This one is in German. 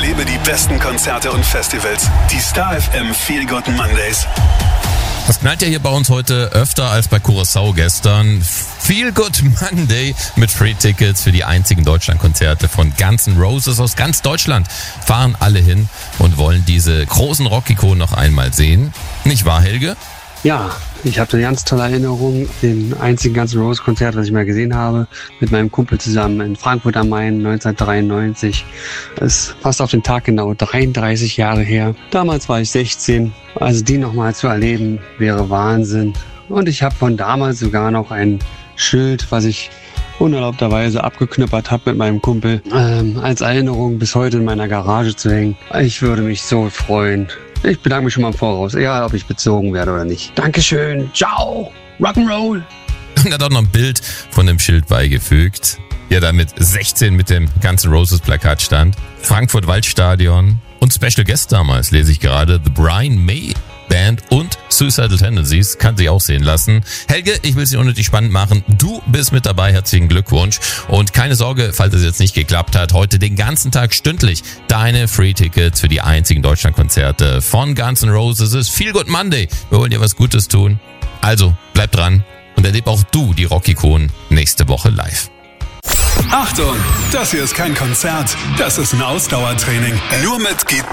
Erlebe die besten Konzerte und Festivals. Die Star FM Feel Good Mondays. Das knallt ja hier bei uns heute öfter als bei Curaçao gestern. Feel Good Monday mit Free-Tickets für die einzigen Deutschlandkonzerte von Guns N' Roses aus ganz Deutschland. Fahren alle hin und wollen diese großen Rock-Ikonen noch einmal sehen. Nicht wahr, Helge? Ja, ich habe eine ganz tolle Erinnerung, den einzigen Guns N' Roses Konzert, was ich mal gesehen habe, mit meinem Kumpel zusammen in Frankfurt am Main 1993. Das ist fast auf den Tag genau 33 Jahre her. Damals war ich 16, also die nochmal zu erleben, wäre Wahnsinn. Und ich habe von damals sogar noch ein Schild, was ich unerlaubterweise abgeknüppert habe mit meinem Kumpel, als Erinnerung bis heute in meiner Garage zu hängen. Ich würde mich so freuen. Ich bedanke mich schon mal im Voraus, egal ob ich bezogen werde oder nicht. Dankeschön, ciao, Rock'n'Roll. Und er hat auch noch ein Bild von dem Schild beigefügt, der da mit 16 mit dem Guns N' Roses Plakat stand. Frankfurt Waldstadion und Special Guest damals, lese ich gerade, The Brian May Band und Suicidal Tendencies, kann sich auch sehen lassen. Helge, ich will es nicht unnötig spannend machen. Du bist mit dabei, herzlichen Glückwunsch. Und keine Sorge, falls es jetzt nicht geklappt hat, heute den ganzen Tag stündlich deine Free-Tickets für die einzigen Deutschlandkonzerte von Guns N' Roses. Es ist Feel Good Monday. Wir wollen dir was Gutes tun. Also, bleib dran und erleb auch du die Rock-Ikonen nächste Woche live. Achtung, das hier ist kein Konzert, das ist ein Ausdauertraining. Nur mit Gitarre.